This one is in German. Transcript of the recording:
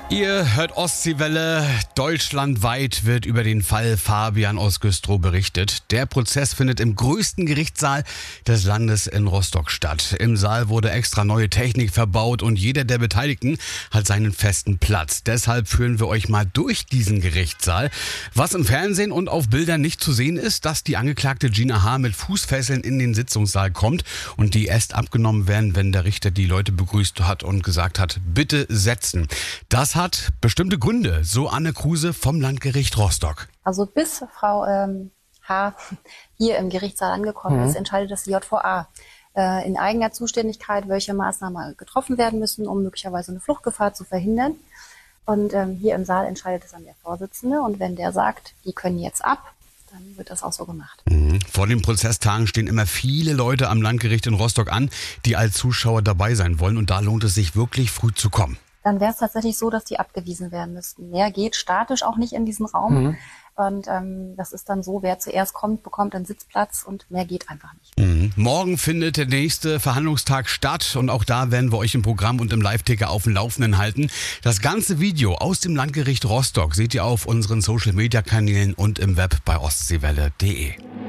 Ihr hört Ostseewelle. Deutschlandweit wird über den Fall Fabian aus Güstrow berichtet. Der Prozess findet im größten Gerichtssaal des Landes in Rostock statt. Im Saal wurde extra neue Technik verbaut und jeder der Beteiligten hat seinen festen Platz. Deshalb führen wir euch mal durch diesen Gerichtssaal. Was im Fernsehen und auf Bildern nicht zu sehen ist, dass die Angeklagte Gina H. mit Fußfesseln in den Sitzungssaal kommt und die erst abgenommen werden, wenn der Richter die Leute begrüßt hat und gesagt hat, bitte setzen. Das hat bestimmte Gründe, so Anne Kruse vom Landgericht Rostock. Also bis Frau H. hier im Gerichtssaal angekommen ist, entscheidet das JVA in eigener Zuständigkeit, welche Maßnahmen getroffen werden müssen, um möglicherweise eine Fluchtgefahr zu verhindern. Und hier im Saal entscheidet es dann der Vorsitzende. Und wenn der sagt, die können jetzt ab, dann wird das auch so gemacht. Vor den Prozesstagen stehen immer viele Leute am Landgericht in Rostock an, die als Zuschauer dabei sein wollen. Und da lohnt es sich wirklich früh zu kommen. Dann wäre es tatsächlich so, dass die abgewiesen werden müssten. Mehr geht statisch auch nicht in diesen Raum. Und das ist dann so, wer zuerst kommt, bekommt einen Sitzplatz und mehr geht einfach nicht. Morgen findet der nächste Verhandlungstag statt und auch da werden wir euch im Programm und im Live-Ticker auf dem Laufenden halten. Das ganze Video aus dem Landgericht Rostock seht ihr auf unseren Social-Media-Kanälen und im Web bei ostseewelle.de.